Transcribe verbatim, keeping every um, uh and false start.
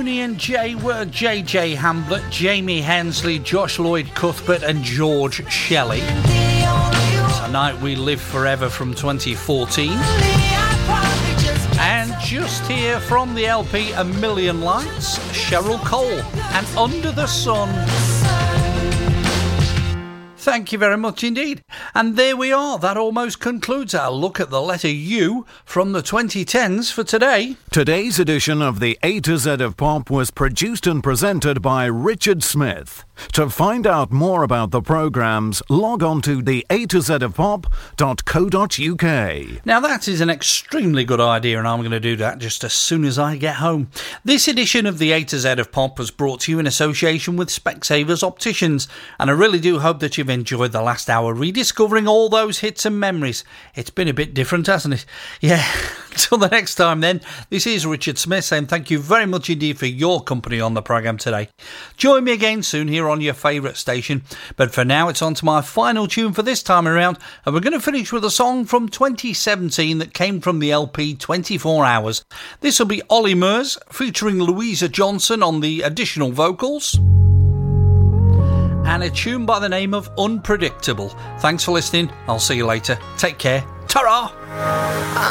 Union J were J J Hamblett, Jamie Hensley, Josh Lloyd Cuthbert and George Shelley. Tonight We Live Forever from twenty fourteen. And just here from the L P A Million Lights, Cheryl Cole and Under the Sun. Thank you very much indeed. And there we are. That almost concludes our look at the letter U from the twenty tens for today. Today's edition of the A to Z of Pop was produced and presented by Richard Smith. To find out more about the programmes, log on to the A to Z of Pop dot co dot U K. Now that is an extremely good idea, and I'm going to do that just as soon as I get home. This edition of the A to Z of Pop was brought to you in association with Specsavers Opticians, and I really do hope that you've enjoyed the last hour rediscovering all those hits and memories. It's been a bit different, hasn't it? Yeah, until the next time then, this is Richard Smith saying thank you very much indeed for your company on the programme today. Join me again soon here on your favourite station, but for now it's on to my final tune for this time around, and we're going to finish with a song from twenty seventeen that came from the L P twenty-four hours. This will be Ollie Murs featuring Louisa Johnson on the additional vocals, and a tune by the name of Unpredictable. Thanks for listening. I'll see you later. Take care. Ta-ra!